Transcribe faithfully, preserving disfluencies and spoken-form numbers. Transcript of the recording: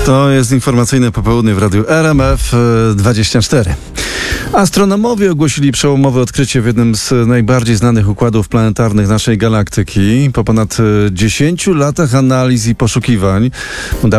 To jest informacyjne popołudnie w radiu R M F dwadzieścia cztery. Astronomowie ogłosili przełomowe odkrycie w jednym z najbardziej znanych układów planetarnych naszej galaktyki. Po ponad dziesięciu latach analiz i poszukiwań udało